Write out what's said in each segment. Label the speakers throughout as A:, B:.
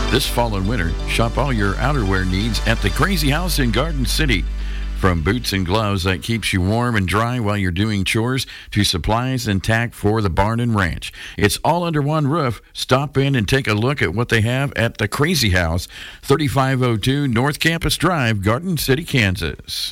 A: This fall and winter, shop all your outerwear needs at the Crazy House in Garden City. From boots and gloves that keeps you warm and dry while you're doing chores to supplies and tack for the barn and ranch. It's all under one roof. Stop in and take a look at what they have at the Crazy House, 3502 North Campus Drive, Garden City, Kansas.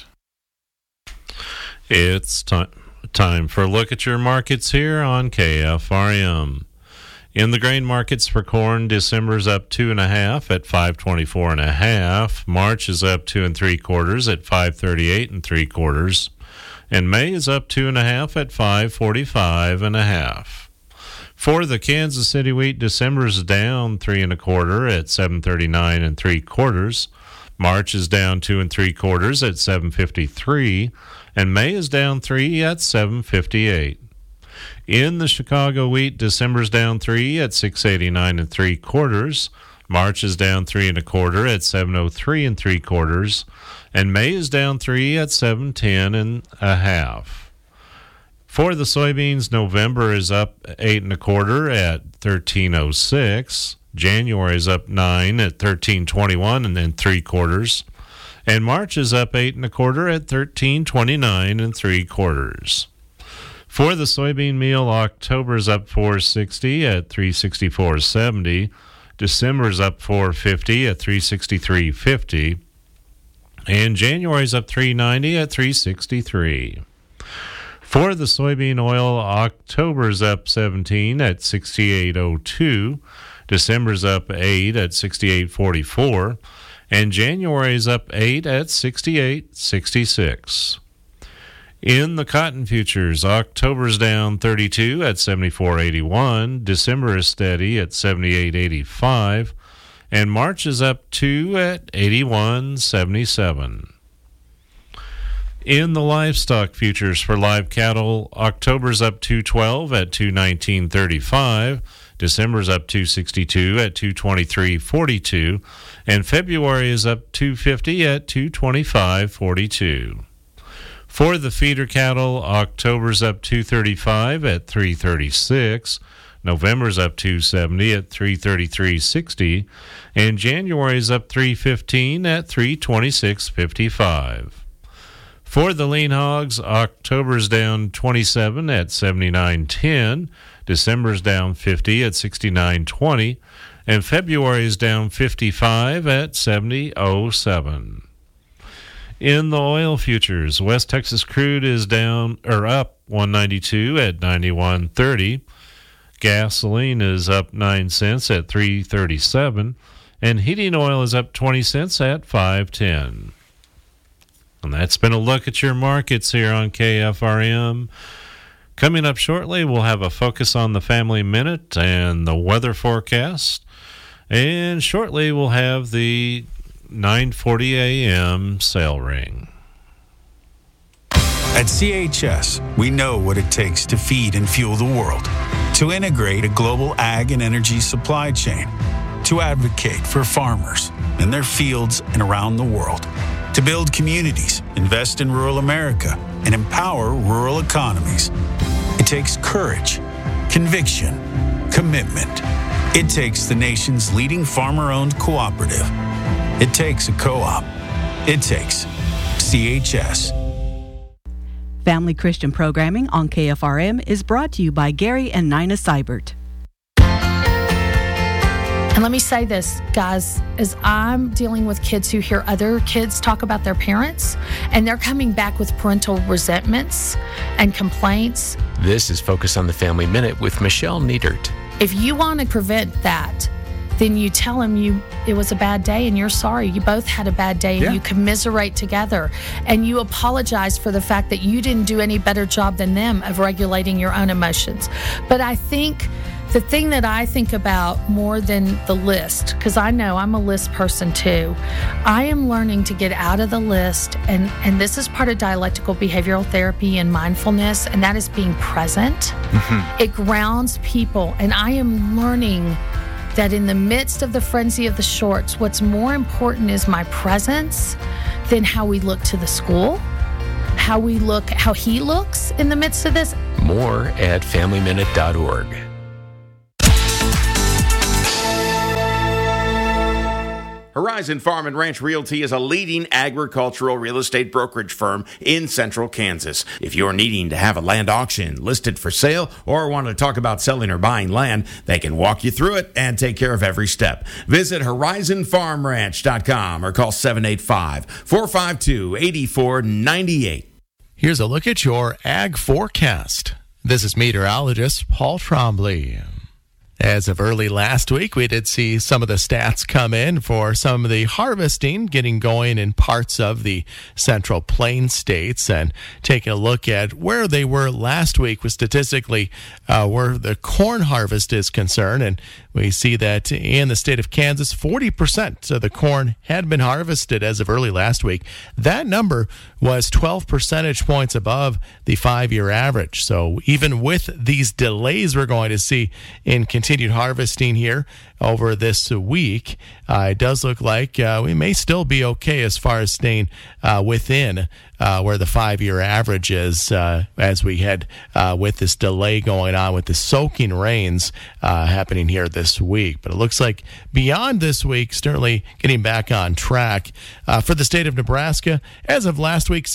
B: It's time for a look at your markets here on KFRM. In the grain markets for corn, December's up 2.5 at 524.5. March is up 2 3/4 at 538 3/4, and May is up 2.5 at 545.5. For the Kansas City wheat, December's down 3 1/4 at 739 3/4. March is down 2 3/4 at 753, and May is down 3 at 758. In the Chicago wheat, December's down 3 at 689 3/4. March is down 3 1/4 at 703 3/4, and May is down 3 at 710.5. For the soybeans, November is up 8 1/4 at 1306. January is up 9 at 1321 3/4, and March is up 8 1/4 at 1329 3/4. For the soybean meal, October's up 460 at 364.70. December's up 450 at 363.50. And January's up 390 at 363. For the soybean oil, October's up 17 at 68.02. December's up 8 at 68.44. And January's up 8 at 68.66. In the cotton futures, October's down 32 at 74.81. December is steady at 78.85. And March is up 2 at 81.77. In the livestock futures for live cattle, October's up 212 at 219.35. December's up 262 at 223.42. And February is up 250 at 225.42. For the feeder cattle, October's up 235 at 336, November's up 270 at 333.60, and January's up 315 at 326.55. For the lean hogs, October's down 27 at 79.10, December's down 50 at 69.20, and February's down 55 at 70.07. In the oil futures, West Texas crude is up 192 at 91.30. Gasoline is up 9 cents at 3.37, and heating oil is up 20 cents at 5.10. And that's been a look at your markets here on KFRM. Coming up shortly, we'll have a focus on the Family Minute and the weather forecast. And shortly, we'll have the 9:40 a.m. sale ring.
C: At CHS, we know what it takes to feed and fuel the world, to integrate a global ag and energy supply chain, to advocate for farmers in their fields and around the world, to build communities, invest in rural America, and empower rural economies. It takes courage, conviction, commitment. It takes the nation's leading farmer-owned cooperative. It takes a co-op. It takes CHS.
D: Family Christian programming on KFRM is brought to you by Gary and Nina Seibert.
E: And let me say this, guys, as I'm dealing with kids who hear other kids talk about their parents, and they're coming back with parental resentments and complaints.
F: This is Focus on the Family Minute with Michelle Niedert.
E: If you want to prevent that, then you tell them it was a bad day and you're sorry. You both had a bad day, and you commiserate together, and you apologize for the fact that you didn't do any better job than them of regulating your own emotions. But I think the thing that I think about more than the list, because I know I'm a list person too, I am learning to get out of the list, and this is part of dialectical behavioral therapy and mindfulness, and that is being present. Mm-hmm. It grounds people, and I am learning that in the midst of the frenzy of the shorts, what's more important is my presence than how we look to the school, how he looks in the midst of this.
F: More at FamilyMinute.org.
G: Horizon Farm and Ranch Realty is a leading agricultural real estate brokerage firm in central Kansas. If you're needing to have a land auction listed for sale or want to talk about selling or buying land, they can walk you through it and take care of every step. Visit horizonfarmranch.com or call 785-452-8498.
H: Here's a look at your ag forecast. This is meteorologist Paul Trombley. As of early last week, we did see some of the stats come in for some of the harvesting getting going in parts of the Central Plains states, and taking a look at where they were last week was statistically where the corn harvest is concerned. And we see that in the state of Kansas, 40% of the corn had been harvested as of early last week. That number was 12 percentage points above the 5-year average. So even with these delays we're going to see in continued harvesting here over this week, it does look like we may still be okay as far as staying within where the 5-year average is as we head with this delay going on with the soaking rains happening here this week. But it looks like beyond this week, certainly getting back on track. For the state of Nebraska, as of last week,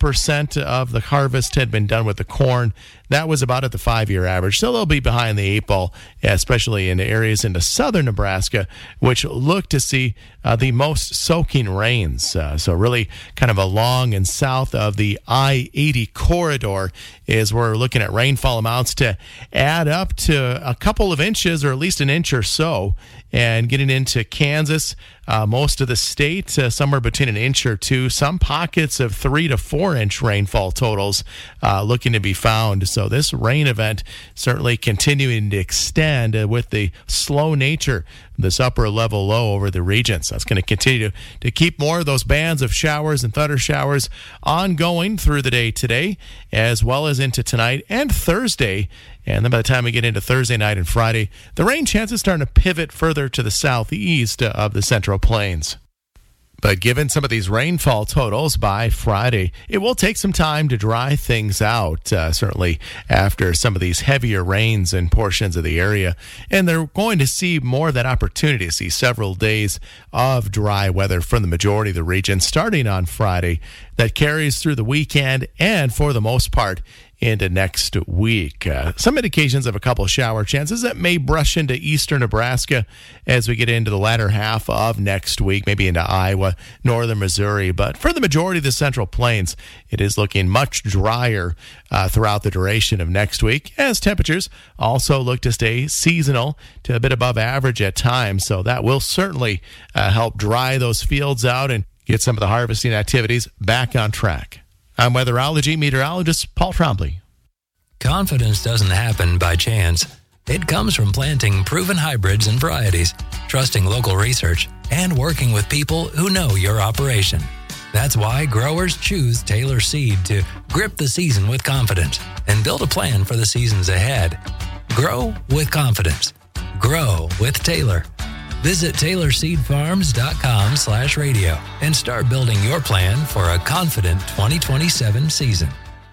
H: 7% of the harvest had been done with the corn. That was about at the 5-year average. So they'll be behind the 8 ball, especially in areas into southern Nebraska, which look to see the most soaking rains. So really kind of along and south of the I-80 corridor is where we're looking at rainfall amounts to add up to a couple of inches, or at least an inch or so. And getting into Kansas, most of the state, somewhere between an inch or two, some pockets of 3 to 4 inch rainfall totals looking to be found. So this rain event certainly continuing to extend with the slow nature, this upper level low over the region. So it's going to continue to keep more of those bands of showers and thunder showers ongoing through the day today, as well as into tonight and Thursday. And then by the time we get into Thursday night and Friday, the rain chances starting to pivot further to the southeast of the Central Plains. But given some of these rainfall totals by Friday, it will take some time to dry things out, certainly after some of these heavier rains in portions of the area. And they're going to see more of that opportunity to see several days of dry weather from the majority of the region starting on Friday that carries through the weekend and for the most part into next week. Some indications of a couple shower chances that may brush into eastern Nebraska as we get into the latter half of next week, maybe into Iowa, northern Missouri. But for the majority of the Central Plains, it is looking much drier throughout the duration of next week, as temperatures also look to stay seasonal to a bit above average at times. So that will certainly help dry those fields out and get some of the harvesting activities back on track. I'm weatherology meteorologist Paul Trombley.
I: Confidence doesn't happen by chance. It comes from planting proven hybrids and varieties, trusting local research, and working with people who know your operation. That's why growers choose Taylor Seed to grip the season with confidence and build a plan for the seasons ahead. Grow with confidence. Grow with Taylor. Visit TaylorSeedFarms.com/radio and start building your plan for a confident 2027 season.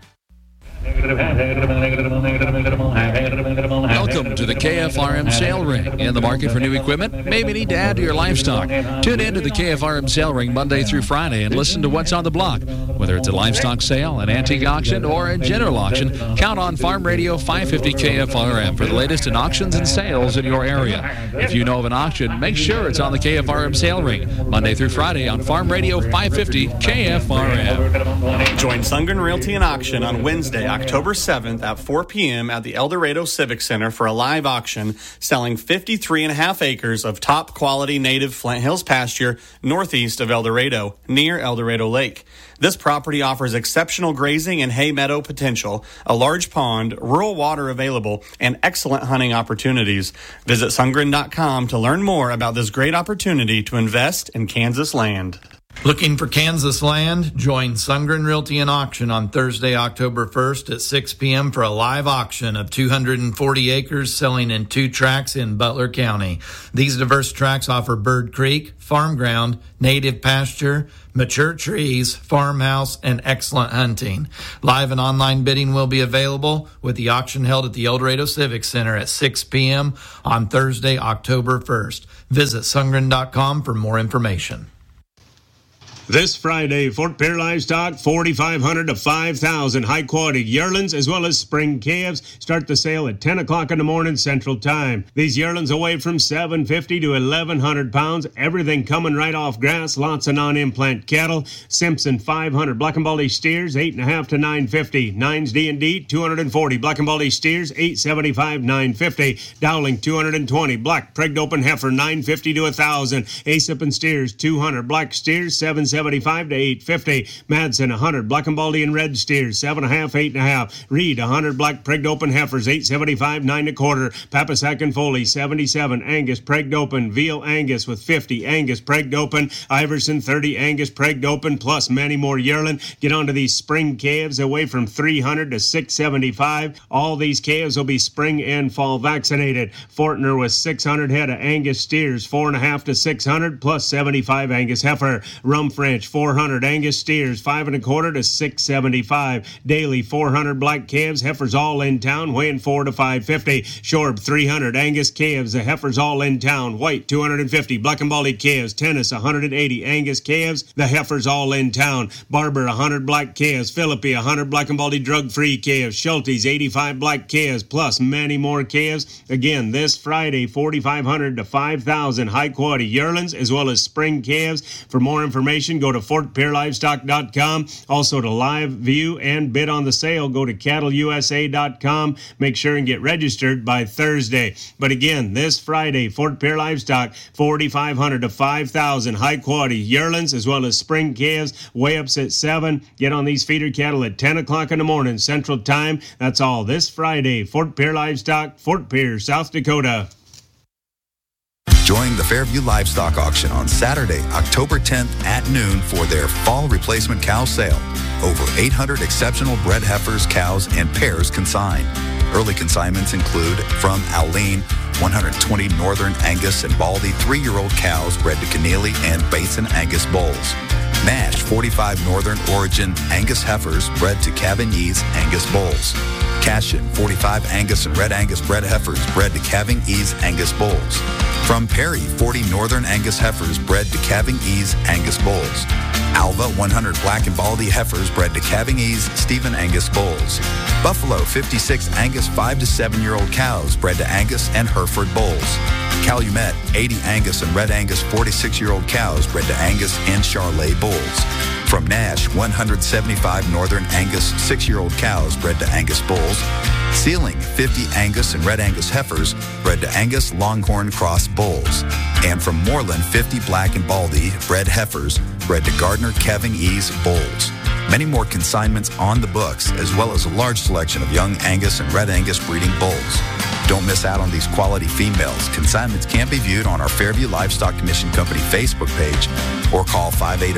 J: Welcome to the KFRM Sale Ring. In the market for new equipment? Maybe need to add to your livestock. Tune in to the KFRM Sale Ring Monday through Friday and listen to what's on the block. Whether it's a livestock sale, an antique auction, or a general auction, count on Farm Radio 550 KFRM for the latest in auctions and sales in your area. If you know of an auction, make sure it's on the KFRM Sale Ring Monday through Friday on Farm Radio 550 KFRM.
K: Join Sundgren Realty and Auction on Wednesday, October 7th at 4 p.m. at the El Dorado Civic Center for a live auction selling 53.5 acres of top quality native Flint Hills pasture northeast of El Dorado, near El Dorado Lake. This property offers exceptional grazing and hay meadow potential, a large pond, rural water available, and excellent hunting opportunities. Visit Sundgren.com to learn more about this great opportunity to invest in Kansas land.
L: Looking for Kansas land? Join Sundgren Realty and Auction on Thursday, October 1st at 6 p.m. for a live auction of 240 acres selling in 2 tracts in Butler County. These diverse tracts offer Bird Creek, farm ground, native pasture, mature trees, farmhouse, and excellent hunting. Live and online bidding will be available with the auction held at the El Dorado Civic Center at 6 p.m. on Thursday, October 1st. Visit Sundgren.com for more information.
M: This Friday, Fort Pierre Livestock, 4,500 to 5,000 high-quality yearlings as well as spring calves start the sale at 10 o'clock in the morning Central Time. These yearlings weigh from 750 to 1,100 pounds, everything coming right off grass, lots of non-implant cattle. Simpson, 500 Black and Baldy steers, 8.5 to 950. Nines D&D, 240 Black and Baldy steers, 875, 950. Dowling, 220 Black Pregged Open Heifer, 950 to 1,000. Aesop and steers, 200 Black steers, 775 to 850. Madsen, 100 Black and Baldy and Red steers, 7.5, 8.5. Reed, 100 Black Pregged Open Heifers, 875, 9.25. Papasack and Foley, 77 Angus Pregged Open. Veal Angus with 50 Angus Pregged Open. Iverson, 30 Angus Pregged Open, plus many more yearling. Get onto these spring calves, away from 300 to 675. All these calves will be spring and fall vaccinated. Fortner with 600 head of Angus steers, 4.5 to 600, plus 75 Angus heifer. Rumfrench, 400 Angus steers, 5.25 to 675. Daily, 400 black calves, heifers all in town, weighing 4 to 550. Shorb, 300 Angus calves, the heifers all in town. White, 250 Black and Baldy calves. Tennis, 180 Angus calves, the heifers all in town. Barber, 100 black calves. Philippi, 100 Black and Baldy drug-free calves. Schulte's, 85 black calves, plus many more calves. Again, this Friday, 4,500 to 5,000 high-quality yearlings, as well as spring calves. For more information, go to FortPierreLivestock.com. Also to live view and bid on the sale, go to CattleUSA.com. Make sure and get registered by Thursday. But again, this Friday, Fort Pierre Livestock, 4,500 to 5,000 high-quality yearlings, as well as spring calves, weigh-ups at 7. Get on these feeder cattle at 10 o'clock in the morning Central Time. That's all this Friday, Fort Pierre Livestock, Fort Pierre, South Dakota.
N: Join the Fairview Livestock Auction on Saturday, October 10th at noon for their fall replacement cow sale. Over 800 exceptional bred heifers, cows, and pairs consigned. Early consignments include from Alene, 120 Northern Angus and Baldy 3-year-old cows bred to Keneally and Basin Angus bulls. Nash, 45 Northern Origin Angus heifers bred to Cavigny's Angus bulls. Cashin, 45 Angus and Red Angus bred heifers bred to Cavigny's Angus bulls. From Perry, 40 Northern Angus heifers bred to Cavigny's Angus bulls. Alva, 100 Black and Baldy heifers bred to Cavigny's Stephen Angus bulls. Buffalo, 56 Angus 5 to 7-year-old cows bred to Angus and Hereford bulls. Calumet, 80 Angus and Red Angus 46-year-old cows bred to Angus and Charolais bulls. From Nash, 175 Northern Angus 6-year-old cows bred to Angus bulls. Sealing, 50 Angus and Red Angus heifers bred to Angus Longhorn Cross bulls. And from Moreland, 50 Black and Baldy bred heifers bred to Gardner Cavigny's bulls. Many more consignments on the books, as well as a large selection of young Angus and Red Angus breeding bulls. Don't miss out on these quality females. Consignments can be viewed on our Fairview Livestock Commission Company Facebook page or call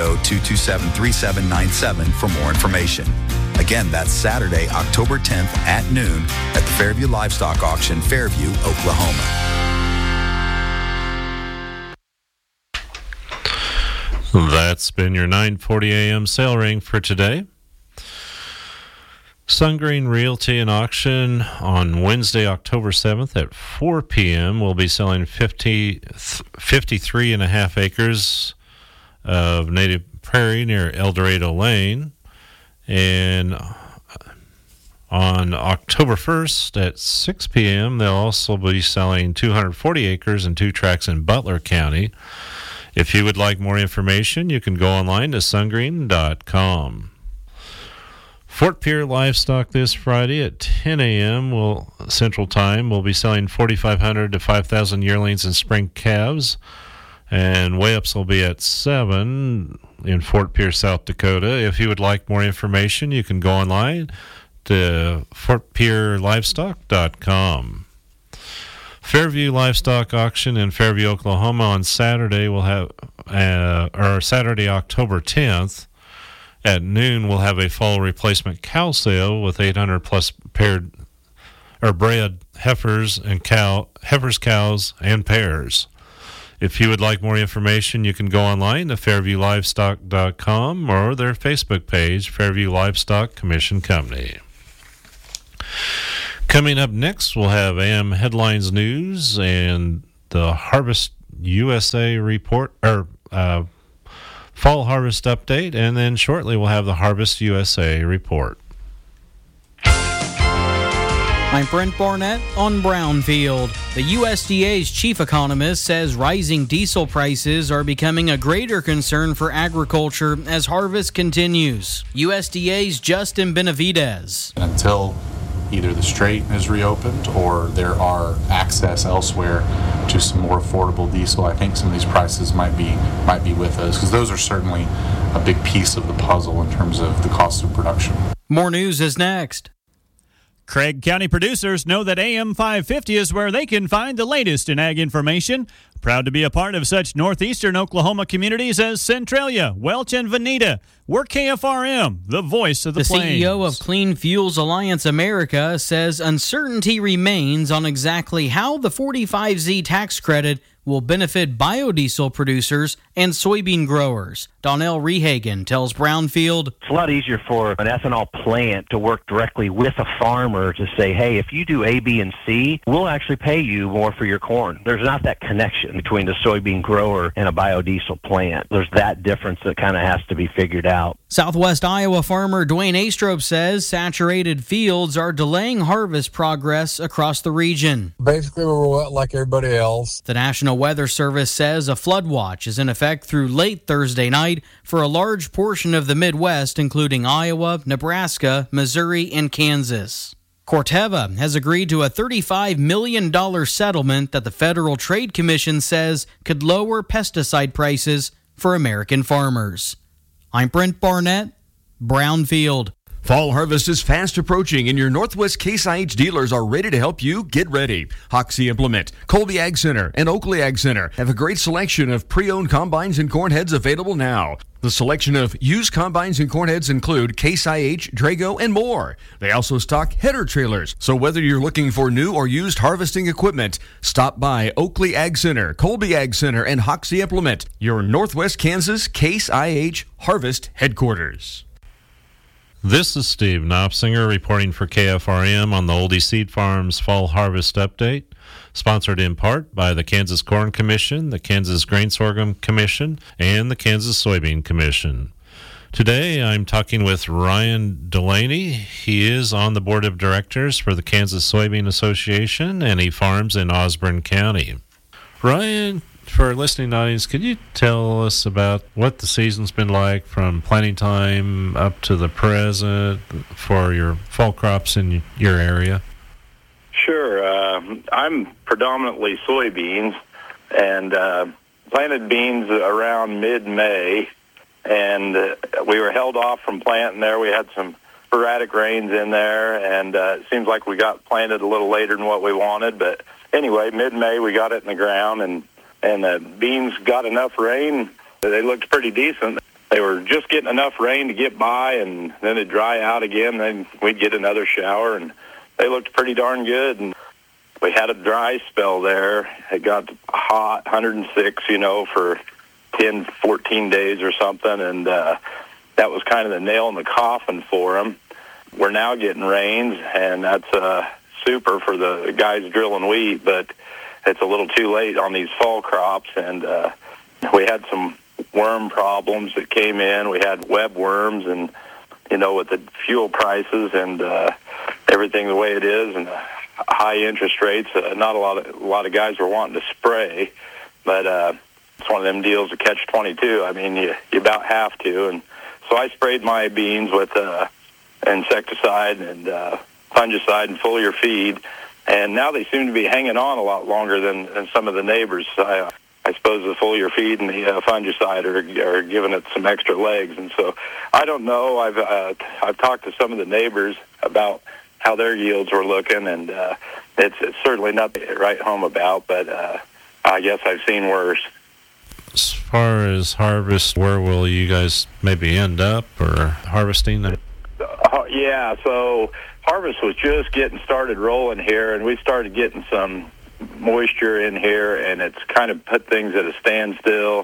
N: 580-227-3797 for more information. Again, that's Saturday, October 10th at noon at the Fairview Livestock Auction, Fairview, Oklahoma.
B: That's been your 9:40 a.m. sale ring for today. Sungreen Realty and Auction on Wednesday, October 7th at 4 p.m. We'll be selling 53.5 acres of native prairie near El Dorado Lane. And on October 1st at 6 p.m., they'll also be selling 240 acres and 2 tracts in Butler County. If you would like more information, you can go online to sungreen.com. Fort Pierre Livestock this Friday at 10 a.m. Central Time. We'll be selling 4,500 to 5,000 yearlings and spring calves. And weigh-ups will be at 7 in Fort Pierre, South Dakota. If you would like more information, you can go online to fortpierrelivestock.com. Fairview Livestock Auction in Fairview, Oklahoma on Saturday. We'll have, Saturday, October 10th at noon, we'll have a fall replacement cow sale with 800 plus paired or bred heifers and heifers, cows, and pairs. If you would like more information, you can go online to fairviewlivestock.com or their Facebook page, Fairview Livestock Commission Company. Coming up next, we'll have AM Headlines News and the Harvest USA report or fall harvest update, and then shortly we'll have the Harvest USA report.
O: I'm Brent Barnett on Brownfield. The USDA's chief economist says rising diesel prices are becoming a greater concern for agriculture as harvest continues. USDA's Justin Benavidez.
P: Until either the strait is reopened or there are access elsewhere to some more affordable diesel, I think some of these prices might be with us, because those are certainly a big piece of the puzzle in terms of the cost of production.
O: More news is next.
Q: Craig County producers know that AM 550 is where they can find the latest in ag information. Proud to be a part of such northeastern Oklahoma communities as Centralia, Welch, and Veneta. We're KFRM, the voice of the plains.
O: The CEO of Clean Fuels Alliance America says uncertainty remains on exactly how the 45Z tax credit will benefit biodiesel producers and soybean growers. Donnell Rehagen tells Brownfield.
R: It's a lot easier for an ethanol plant to work directly with a farmer to say, hey, if you do A, B, and C, we'll actually pay you more for your corn. There's not that connection between the soybean grower and a biodiesel plant. There's that difference that kind of has to be figured out.
O: Southwest Iowa farmer Dwayne Astrup says saturated fields are delaying harvest progress across the region.
S: Basically, we're wet like everybody else.
O: The National Weather Service says a flood watch is in effect through late Thursday night for a large portion of the Midwest, including Iowa, Nebraska, Missouri, and Kansas. Corteva has agreed to a $35 million settlement that the Federal Trade Commission says could lower pesticide prices for American farmers. I'm Brent Barnett, Brownfield.
T: Fall harvest is fast approaching, and your Northwest Case IH dealers are ready to help you get ready. Hoxie Implement, Colby Ag Center, and Oakley Ag Center have a great selection of pre-owned combines and corn heads available now. The selection of used combines and corn heads include Case IH, Drago, and more. They also stock header trailers, so whether you're looking for new or used harvesting equipment, stop by Oakley Ag Center, Colby Ag Center, and Hoxie Implement, your Northwest Kansas Case IH Harvest headquarters.
B: This is Steve Knopsinger reporting for KFRM on the Oldie Seed Farms Fall Harvest Update, sponsored in part by the Kansas Corn Commission, the Kansas Grain Sorghum Commission, and the Kansas Soybean Commission. Today, I'm talking with Ryan Delaney. He is on the board of directors for the Kansas Soybean Association, and he farms in Osborne County. Ryan, for our listening audience, could you tell us about what the season's been like from planting time up to the present for your fall crops in your area?
U: Sure. I'm predominantly soybeans, and planted beans around mid-May, and we were held off from planting there. We had some sporadic rains in there, and it seems like we got planted a little later than what we wanted. But anyway, mid-May we got it in the ground, and the beans got enough rain. They looked pretty decent. They were just getting enough rain to get by, and then it'd dry out again. Then we'd get another shower, and they looked pretty darn good. And we had a dry spell there. It got hot, 106, for 10, 14 days or something, and that was kind of the nail in the coffin for them. We're now getting rains, and that's super for the guys drilling wheat, but it's a little too late on these fall crops, and we had some worm problems that came in. We had web worms, and with the fuel prices and everything the way it is, and high interest rates, not a lot of guys were wanting to spray, but it's one of them deals of catch-22. I mean, you about have to, and so I sprayed my beans with insecticide and fungicide and foliar feed. And now they seem to be hanging on a lot longer than some of the neighbors. I suppose the foliar feed and the fungicide are giving it some extra legs. And so I don't know. I've talked to some of the neighbors about how their yields were looking, and it's certainly not to write home about, but I guess I've seen worse.
B: As far as harvest, where will you guys maybe end up or harvesting?
U: Yeah, so harvest was just getting started rolling here, and we started getting some moisture in here, and it's kind of put things at a standstill,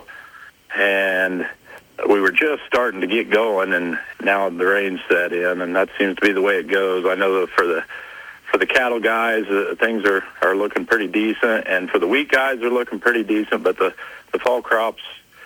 U: and we were just starting to get going, and now the rain set in, and that seems to be the way it goes. I know that for the for the cattle guys, things are looking pretty decent, and for the wheat guys, they're looking pretty decent. But the fall crops,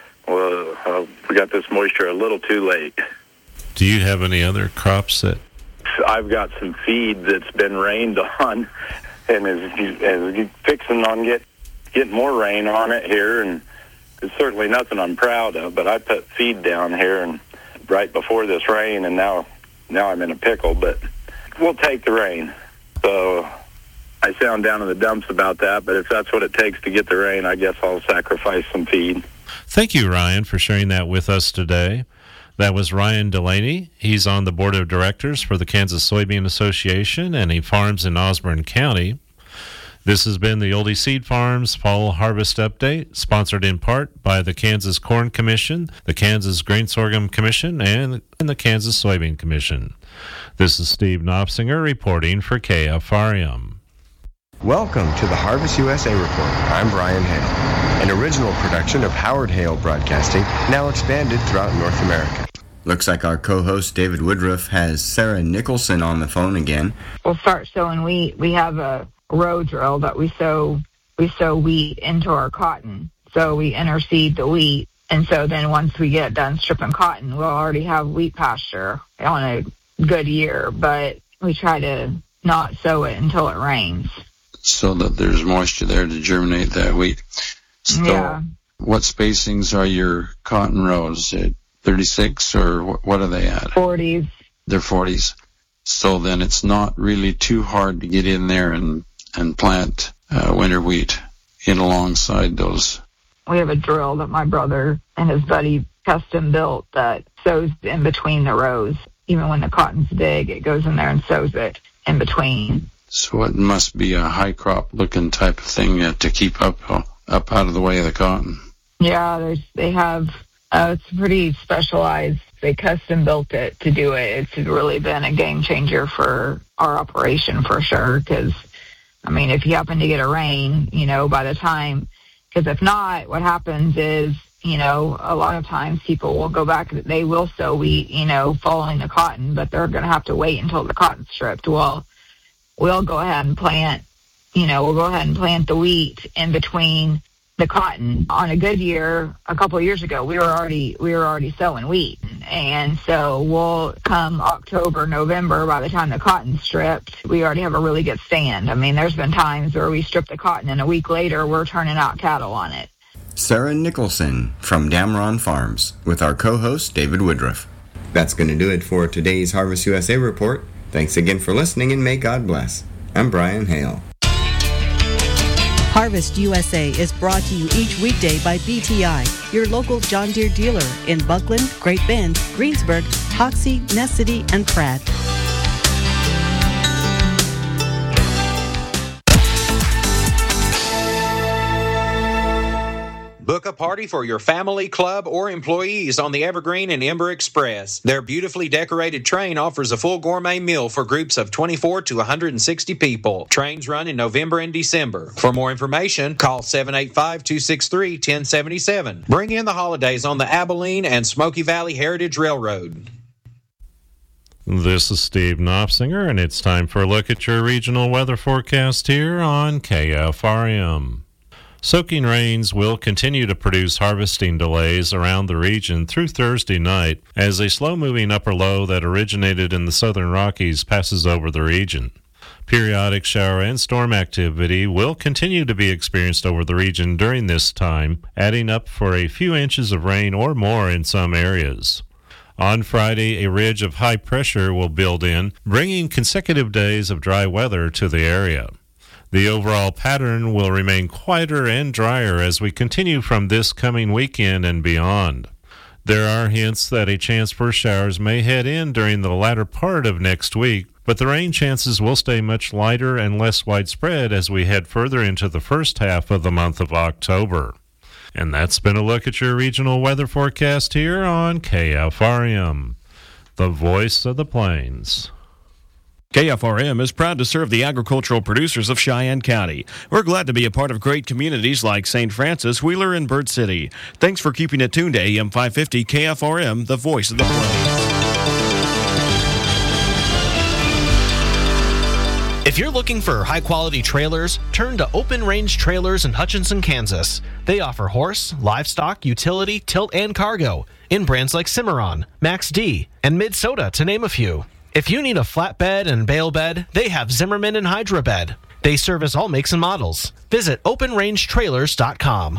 U: we got this moisture a little too late.
B: Do you have any other crops that?
U: I've got some feed that's been rained on, and is fixing on getting more rain on it here, and it's certainly nothing I'm proud of. But I put feed down here and right before this rain, and now I'm in a pickle. But we'll take the rain. So I sound down in the dumps about that, but if that's what it takes to get the rain, I guess I'll sacrifice some feed.
B: Thank you, Ryan, for sharing that with us today. That was Ryan Delaney. He's on the board of directors for the Kansas Soybean Association, and he farms in Osborne County. This has been the Oldie Seed Farms Fall Harvest Update, sponsored in part by the Kansas Corn Commission, the Kansas Grain Sorghum Commission, and the Kansas Soybean Commission. This is Steve Knopsinger reporting for KFRM.
A: Welcome to the Harvest USA Report. I'm Brian Hale, an original production of Howard Hale Broadcasting, now expanded throughout North America.
V: Looks like our co-host David Woodruff has Sarah Nicholson on the phone again.
W: We'll start sowing wheat. We have a row drill that we sow wheat into our cotton. So we interseed the wheat. And so then once we get done stripping cotton, we'll already have wheat pasture on a good year. But we try to not sow it until it rains,
X: so that there's moisture there to germinate that wheat. So
W: yeah.
X: What spacings are your cotton rows? 36 or what are they at?
W: 40s.
X: They're 40s. So then it's not really too hard to get in there and plant winter wheat in alongside those.
W: We have a drill that my brother and his buddy custom built that sows in between the rows. Even when the cotton's big, it goes in there and sows it in between.
X: So it must be a high crop looking type of thing to keep up out of the way of the cotton.
W: Yeah, they have, it's pretty specialized. They custom built it to do it. It's really been a game changer for our operation for sure. Because, I mean, if you happen to get a rain, by the time, because if not, what happens is, a lot of times people will go back, they will sow wheat, following the cotton, but they're going to have to wait until the cotton's stripped. Well, we'll go ahead and plant, the wheat in between the cotton. On a good year, a couple of years ago, we were already sowing wheat. And so we'll come October, November, by the time the cotton's stripped, we already have a really good stand. I mean, there's been times where we strip the cotton and a week later we're turning out cattle on it.
V: Sarah Nicholson from Dameron Farms with our co-host David Woodruff. That's going to do it for today's Harvest USA Report. Thanks again for listening, and may God bless. I'm Brian Hale.
D: Harvest USA is brought to you each weekday by BTI, your local John Deere dealer in Buckland, Great Bend, Greensburg, Hoxie, Ness City, and Pratt.
Y: Book a party for your family, club, or employees on the Evergreen and Ember Express. Their beautifully decorated train offers a full gourmet meal for groups of 24 to 160 people. Trains run in November and December. For more information, call 785-263-1077. Bring in the holidays on the Abilene and Smoky Valley Heritage Railroad.
B: This is Steve Knopsinger, and it's time for a look at your regional weather forecast here on KFRM. Soaking rains will continue to produce harvesting delays around the region through Thursday night as a slow-moving upper low that originated in the southern Rockies passes over the region. Periodic shower and storm activity will continue to be experienced over the region during this time, adding up for a few inches of rain or more in some areas. On Friday, a ridge of high pressure will build in, bringing consecutive days of dry weather to the area. The overall pattern will remain quieter and drier as we continue from this coming weekend and beyond. There are hints that a chance for showers may head in during the latter part of next week, but the rain chances will stay much lighter and less widespread as we head further into the first half of the month of October. And that's been a look at your regional weather forecast here on KFRM, the voice of the plains.
Z: KFRM is proud to serve the agricultural producers of Cheyenne County. We're glad to be a part of great communities like St. Francis, Wheeler, and Bird City. Thanks for keeping it tuned to AM 550 KFRM, the voice of the plains.
C: If you're looking for high-quality trailers, turn to Open Range Trailers in Hutchinson, Kansas. They offer horse, livestock, utility, tilt, and cargo in brands like Cimarron, Max D, and Mid-Soda, to name a few. If you need a flatbed and bale bed, they have Zimmerman and Hydra Bed. They service all makes and models. Visit OpenRangeTrailers.com.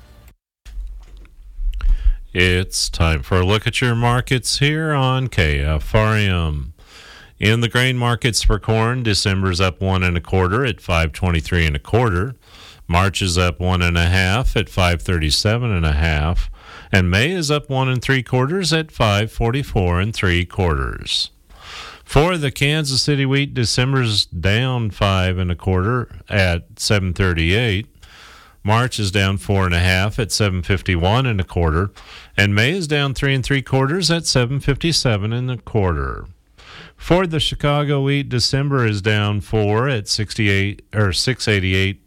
B: It's time for a look at your markets here on KFRM. In the grain markets for corn, December's up 1 1/4 at $5.23 1/4. March is up 1 1/2 at $5.37 1/2, and May is up 1 3/4 at $5.44 3/4. For the Kansas City wheat, December's down 5 1/4 at $7.38. March is down 4 1/2 at $7.51 1/4, and May is down 3 3/4 at $7.57 1/4. For the Chicago wheat, December is down 4 at $6.88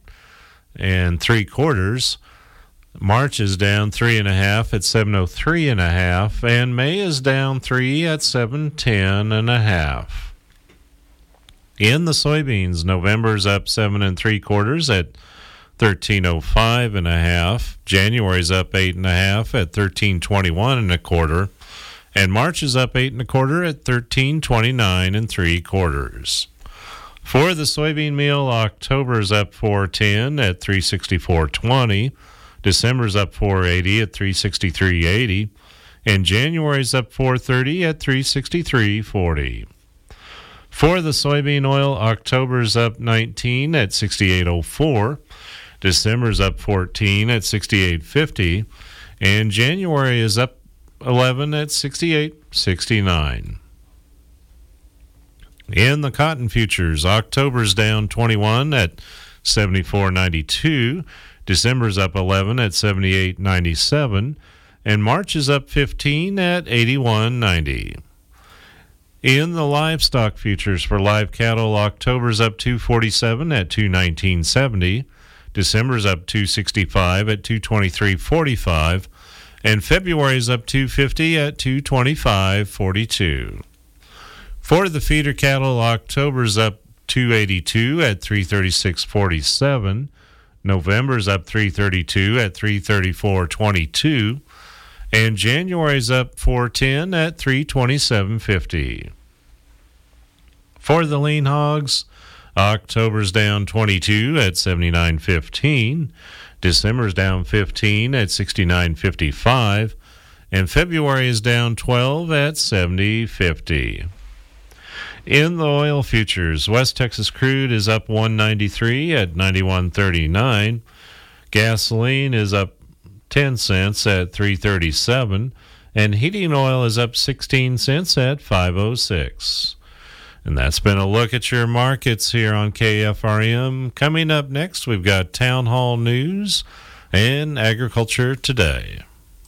B: 3/4. March is down 3 1/2 at $7.03 1/2, and May is down 3 at $7.10 1/2. In the soybeans, November's up 7 3/4 at $13.05 1/2. January's up 8 1/2 at $13.21 1/4. And March is up 8 1/4 at $13.29 3/4. For the soybean meal, October's up 4.10 at $364.20. December's up 4.80 at $363.80. And January's up 4.30 at $363.40. For the soybean oil, October's up 19 at $68.04. December's up 14 at $68.50. And January is up 11 at $68.69. In the cotton futures, October's down 21 at $74.92. December's up 11 at $78.97. And March is up 15 at $81.90. In the livestock futures for live cattle, October's up 247 at $219.70. December's up 265 at $223.45. And February's up 250 at $225.42. For the feeder cattle, October's up 282 at $336.47. November's up 332 at $334.22. And January's up 410 at $327.50. For the lean hogs, October's down 22 at $79.15. December's down 15 at $69.55, and February is down 12 at $70.50. In the oil futures, West Texas crude is up $1.93 at $91.39. Gasoline is up 10 cents at $3.37, and heating oil is up 16 cents at $5.06. And that's been a look at your markets here on KFRM. Coming up next, we've got Town Hall News and Agriculture Today.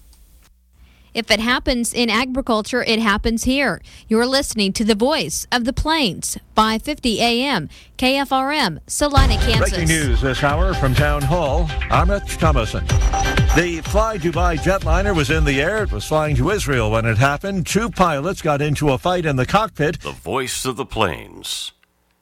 E: If it happens in agriculture, it happens here. You're listening to the voice of the Plains, 550 AM, KFRM, Salina, Kansas.
F: Breaking news this hour from Town Hall. I'm Rich Thomason. The Fly Dubai jetliner was in the air. It was flying to Israel when it happened. 2 pilots got into a fight in the cockpit.
G: The voice of the Plains,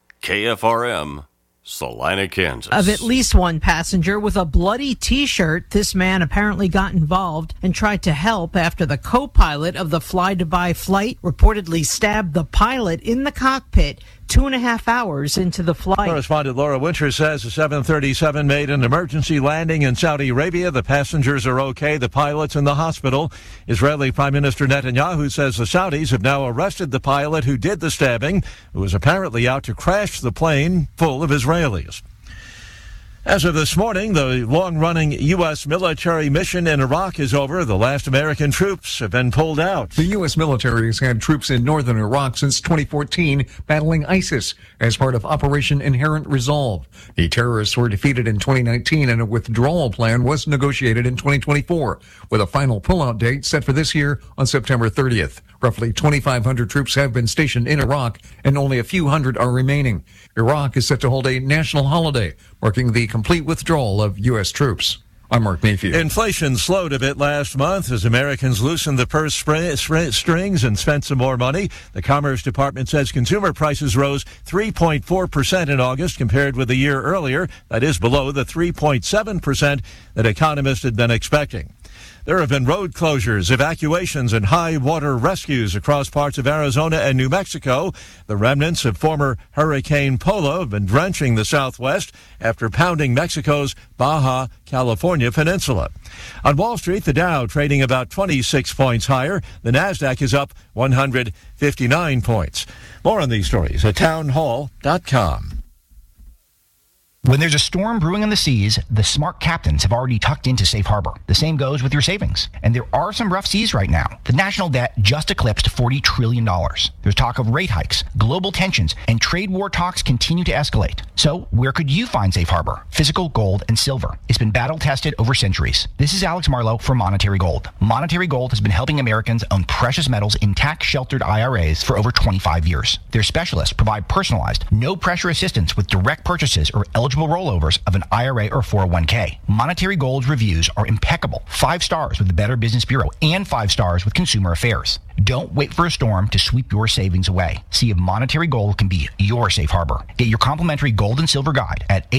G: KFRM, Salina, Kansas.
H: Of at least one passenger with a bloody T-shirt, this man apparently got involved and tried to help after the co-pilot of the Fly Dubai flight reportedly stabbed the pilot in the cockpit 2.5 hours into the flight.
F: Correspondent Laura Winter says the 737 made an emergency landing in Saudi Arabia. The passengers are okay. The pilot's in the hospital. Israeli Prime Minister Netanyahu says the Saudis have now arrested the pilot who did the stabbing, who was apparently out to crash the plane full of Israelis. As of this morning, the long-running U.S. military mission in Iraq is over. The last American troops have been pulled out.
I: The U.S. military has had troops in northern Iraq since 2014 battling ISIS as part of Operation Inherent Resolve. The terrorists were defeated in 2019 and a withdrawal plan was negotiated in 2024, with a final pullout date set for this year on September 30th. Roughly 2,500 troops have been stationed in Iraq, and only a few hundred are remaining. Iraq is set to hold a national holiday, marking the complete withdrawal of U.S. troops. I'm Mark Mayfield.
F: Inflation slowed a bit last month as Americans loosened the purse strings and spent some more money. The Commerce Department says consumer prices rose 3.4% in August compared with a year earlier. That is below the 3.7% that economists had been expecting. There have been road closures, evacuations, and high water rescues across parts of Arizona and New Mexico. The remnants of former Hurricane Polo have been drenching the Southwest after pounding Mexico's Baja California peninsula. On Wall Street, the Dow trading about 26 points higher. The Nasdaq is up 159 points. More on these stories at townhall.com.
J: When there's a storm brewing on the seas, the smart captains have already tucked into safe harbor. The same goes with your savings. And there are some rough seas right now. The national debt just eclipsed $40 trillion. There's talk of rate hikes, global tensions, and trade war talks continue to escalate. So where could you find safe harbor? Physical gold and silver. It's been battle tested over centuries. This is Alex Marlowe for Monetary Gold. Monetary Gold has been helping Americans own precious metals in tax-sheltered IRAs for over 25 years. Their specialists provide personalized, no-pressure assistance with direct purchases or eligible rollovers of an IRA or 401k. Monetary Gold's reviews are impeccable. 5 stars with the Better Business Bureau and 5 stars with Consumer Affairs. Don't wait for a storm to sweep your savings away. See if Monetary Gold can be your safe harbor. Get your complimentary gold and silver guide at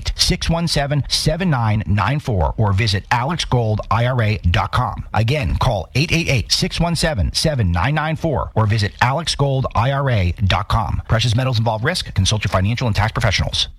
J: 888-617-7994 or visit alexgoldira.com. Again, call 888-617-7994 or visit alexgoldira.com. Precious metals involve risk. Consult your financial and tax professionals.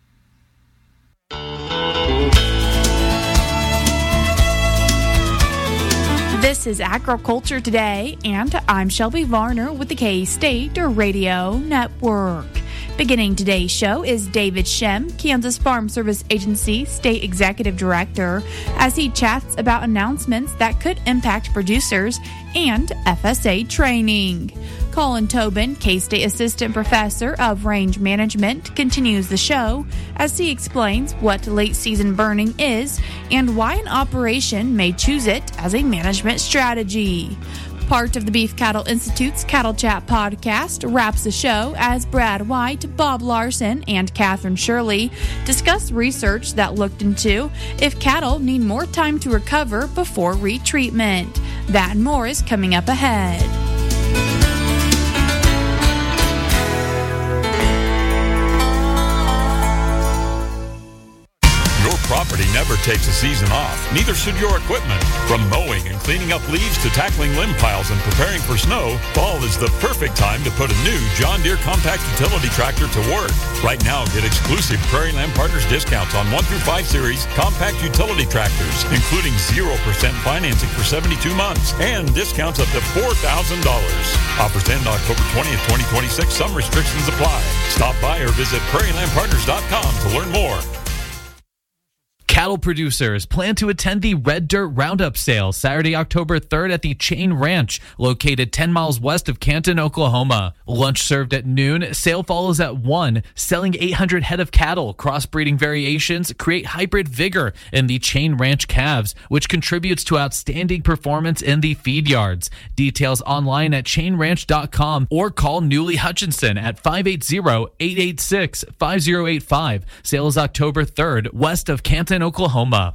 K: This is Agriculture Today, and I'm Shelby Varner with the K-State Radio Network. Beginning today's show is David Shem, Kansas Farm Service Agency State Executive Director, as he chats about announcements that could impact producers and FSA training. Colin Tobin, K-State Assistant Professor of Range Management, continues the show as he explains what late-season burning is and why an operation may choose it as a management strategy. Part of the Beef Cattle Institute's Cattle Chat podcast wraps the show as Brad White, Bob Larson, and Catherine Shirley discuss research that looked into if cattle need more time to recover before retreatment. That and more is coming up ahead.
L: Property never takes a season off. Neither should your equipment. From mowing and cleaning up leaves to tackling limb piles and preparing for snow, fall is the perfect time to put a new John Deere compact utility tractor to work. Right now, get exclusive Prairie Land Partners discounts on 1 through 5 series compact utility tractors, including 0% financing for 72 months and discounts up to $4,000. Offers end October 20th, 2026. Some restrictions apply. Stop by or visit prairielandpartners.com to learn more.
M: Cattle producers plan to attend the Red Dirt Roundup sale Saturday, October 3rd at the Chain Ranch, located 10 miles west of Canton, Oklahoma. Lunch served at noon. Sale follows at 1. Selling 800 head of cattle. Crossbreeding variations create hybrid vigor in the Chain Ranch calves, which contributes to outstanding performance in the feed yards. Details online at chainranch.com or call Newly Hutchinson at 580-886-5085. Sale is October 3rd, west of Canton, Oklahoma.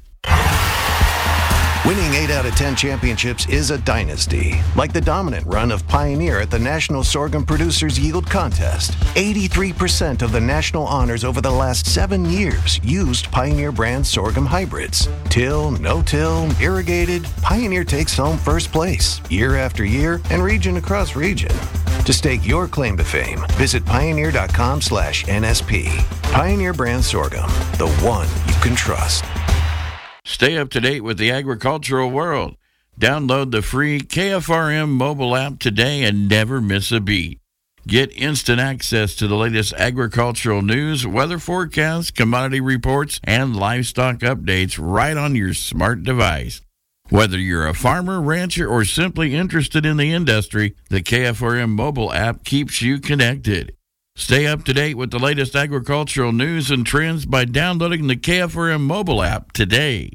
N: Winning 8 out of 10 championships is a dynasty, like the dominant run of Pioneer at the National Sorghum Producers Yield Contest. 83% of the national honors over the last 7 years used Pioneer brand sorghum hybrids. Till, no-till, irrigated, Pioneer takes home first place, year after year, and region across region. To stake your claim to fame, visit pioneer.com/NSP. Pioneer brand sorghum, the one you can trust.
P: Stay up to date with the agricultural world. Download the free KFRM mobile app today and never miss a beat. Get instant access to the latest agricultural news, weather forecasts, commodity reports, and livestock updates right on your smart device. Whether you're a farmer, rancher, or simply interested in the industry, the KFRM mobile app keeps you connected. Stay up to date with the latest agricultural news and trends by downloading the KFRM mobile app today.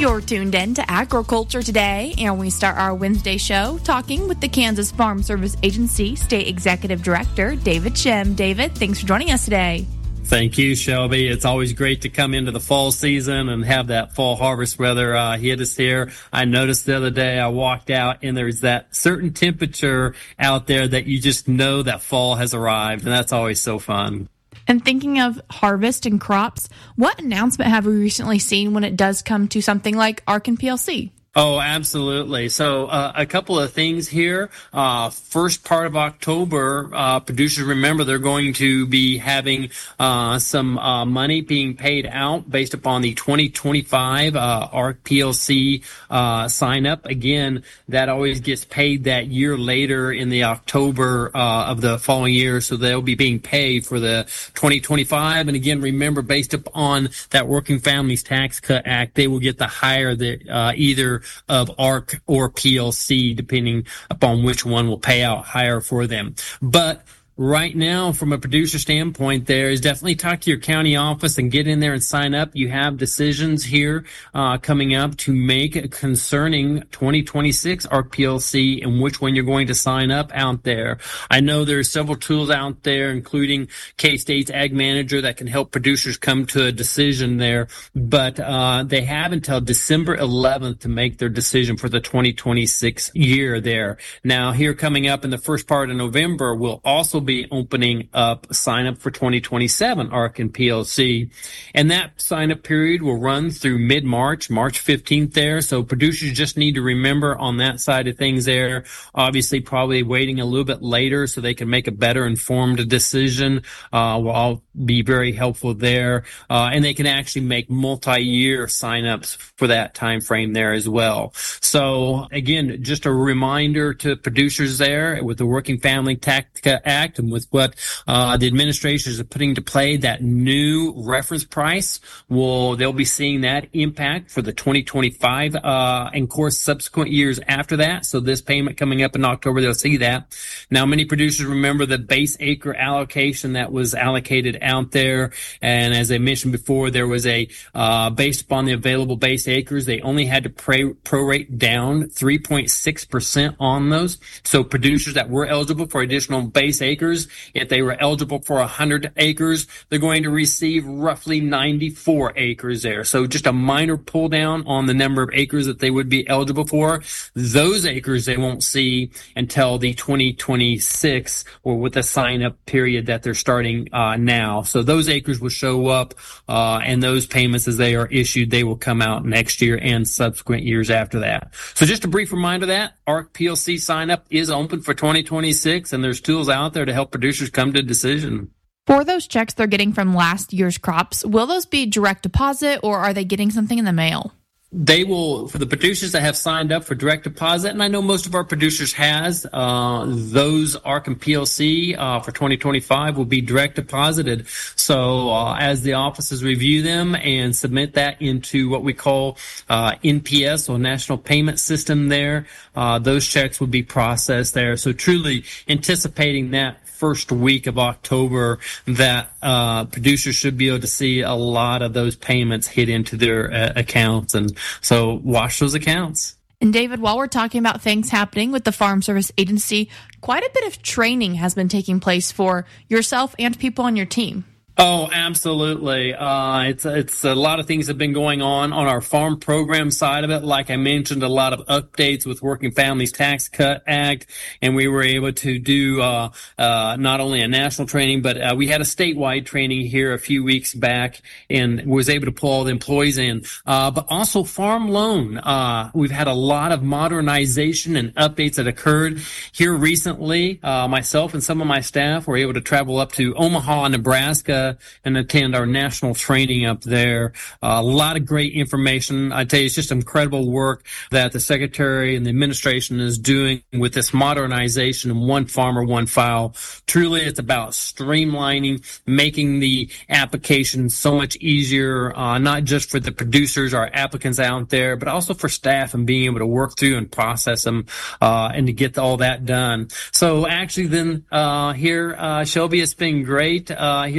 K: You're tuned in to Agriculture Today, and we start our Wednesday show talking with the Kansas Farm Service Agency State Executive Director, David Shem. David, thanks for joining us today.
O: Thank you, Shelby. It's always great to come into the fall season and have that fall harvest weather hit us here. I noticed the other day I walked out and there's that certain temperature out there that you just know that fall has arrived, and that's always so fun.
K: And thinking of harvest and crops, what announcement have we recently seen when it does come to something like Arkin PLC?
O: Oh, absolutely. So a couple of things here. First part of October, producers, remember, they're going to be having some money being paid out based upon the 2025 ARC PLC sign up. Again, that always gets paid that year later in the October of the following year. So they'll be being paid for the 2025. And again, remember, based upon that Working Families Tax Cut Act, they will get the higher either of ARC or PLC, depending upon which one will pay out higher for them. But right now, from a producer standpoint, there is definitely talk to your county office and get in there and sign up. You have decisions here coming up to make concerning 2026 ARC PLC and which one you're going to sign up out there. I know there's several tools out there, including K-State's Ag Manager, that can help producers come to a decision there. But they have until December 11th to make their decision for the 2026 year there. Now, here coming up in the first part of November, we'll also be opening up sign up for 2027 ARC and PLC, and that sign up period will run through mid-March, March 15th there. So producers just need to remember on that side of things there, obviously probably waiting a little bit later so they can make a better informed decision will all be very helpful there, and they can actually make multi-year sign-ups for that time frame there as well. So again, just a reminder to producers there with the Working Family Tax Act and with what the administrators are putting into play, that new reference price they'll be seeing that impact for the 2025 and of course subsequent years after that. So this payment coming up in October, they'll see that. Now, many producers remember the base acre allocation that was allocated out there, and as I mentioned before, there was a based upon the available base acres, they only had to prorate down 3.6% on those. So producers that were eligible for additional base acres, if they were eligible for 100 acres, they're going to receive roughly 94 acres there. So just a minor pull down on the number of acres that they would be eligible for. Those acres they won't see until the 2026 or with the sign up period that they're starting now. So those acres will show up, and those payments as they are issued, they will come out next year and subsequent years after that. So just a brief reminder that ARC PLC sign up is open for 2026, and there's tools out there to help producers come to a decision.
K: For those checks they're getting from last year's crops, will those be direct deposit or are they getting something in the mail?
O: They will, for the producers that have signed up for direct deposit, and I know most of our producers has, those ARC and PLC for 2025 will be direct deposited. So as the offices review them and submit that into what we call NPS or National Payment System there, those checks will be processed there. So truly anticipating that first week of October that producers should be able to see a lot of those payments hit into their accounts, and so watch those accounts.
K: And David, while we're talking about things happening with the Farm Service Agency, quite a bit of training has been taking place for yourself and people on your team.
O: Oh, absolutely. It's a lot of things have been going on our farm program side of it. Like I mentioned, a lot of updates with Working Families Tax Cut Act, and we were able to do not only a national training, but we had a statewide training here a few weeks back, and was able to pull all the employees in. But also farm loan. We've had a lot of modernization and updates that occurred here recently. Myself and some of my staff were able to travel up to Omaha, Nebraska, and attend our national training up there. A lot of great information. I tell you, it's just incredible work that the secretary and the administration is doing with this modernization and one farmer, one file. Truly, it's about streamlining, making the application so much easier, not just for the producers, our applicants out there, but also for staff and being able to work through and process them, and to get all that done. So actually then, here, Shelby, it's been great, here this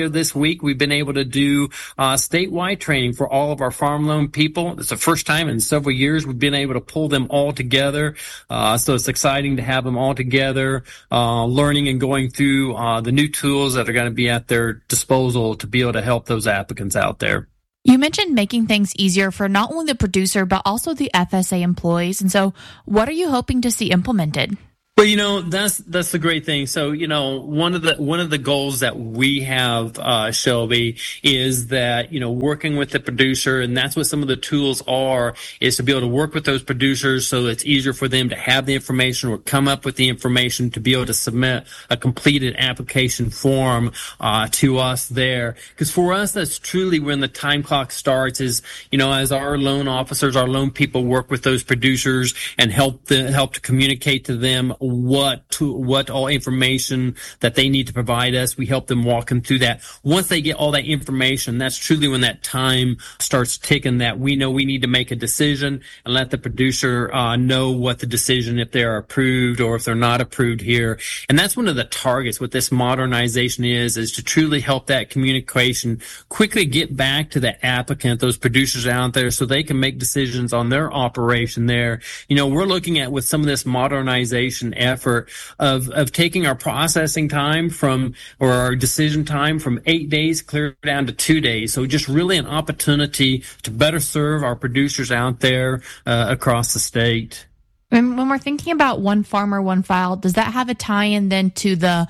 O: week, we've been able to do statewide training for all of our farm loan people. It's the first time in several years we've been able to pull them all together. So it's exciting to have them all together, learning and going through the new tools that are going to be at their disposal to be able to help those applicants out there.
K: You mentioned making things easier for not only the producer, but also the FSA employees. And so what are you hoping to see implemented?
O: Well, that's the great thing. So, one of the goals that we have, Shelby, is that, working with the producer, and that's what some of the tools are, is to be able to work with those producers so it's easier for them to have the information or come up with the information to be able to submit a completed application form, to us there. Because for us, that's truly when the time clock starts is, as our loan officers, our loan people work with those producers and help to communicate to them what all information that they need to provide us. We help them walk them through that. Once they get all that information, that's truly when that time starts ticking, that we know we need to make a decision and let the producer know what the decision, if they're approved or if they're not approved here. And that's one of the targets with this modernization is to truly help that communication quickly get back to the applicant, those producers out there, so they can make decisions on their operation there. We're looking at with some of this modernization effort of taking our processing time or our decision time from 8 days clear down to 2 days. So just really an opportunity to better serve our producers out there across the state.
K: And when we're thinking about One Farmer, One File, does that have a tie-in then to the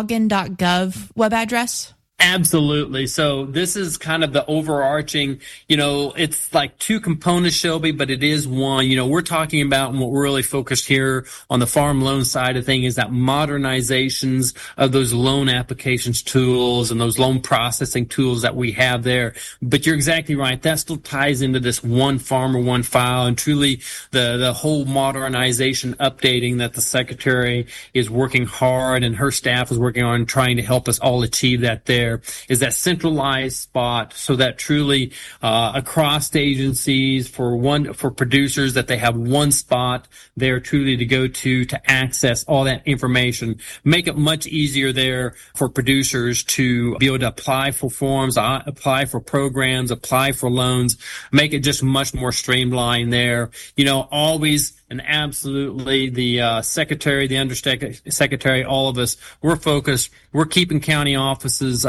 K: login.gov web address?
O: Absolutely. So this is kind of the overarching, it's like two components, Shelby, but it is one. We're talking about, and what we're really focused here on the farm loan side of things is that modernizations of those loan applications tools and those loan processing tools that we have there. But you're exactly right. That still ties into this One Farmer, One File, and truly the whole modernization updating that the secretary is working hard and her staff is working on trying to help us all achieve that there. Is that centralized spot so that truly across agencies for producers that they have one spot there truly to go to access all that information, make it much easier there for producers to be able to apply for forms, apply for programs, apply for loans, make it just much more streamlined there. Always and absolutely the secretary, the undersecretary, all of us, we're focused. We're keeping county offices